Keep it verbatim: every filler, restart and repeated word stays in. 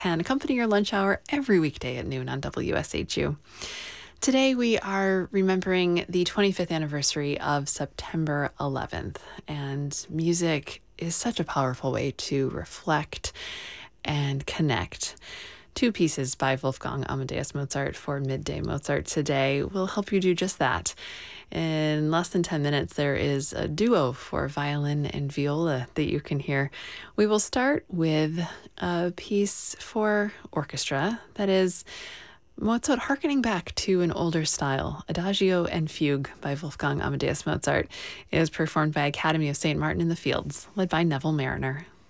and accompany your lunch hour every weekday at noon on W S H U. Today we are remembering the twenty-fifth anniversary of September eleventh, and music is such a powerful way to reflect and connect. Two pieces by Wolfgang Amadeus Mozart for Midday Mozart today will help you do just that. In less than ten minutes, there is a duo for violin and viola that you can hear. We will start with a piece for orchestra that is Mozart harkening back to an older style. Adagio and Fugue by Wolfgang Amadeus Mozart is performed by Academy of Saint Martin in the Fields, led by Neville Mariner.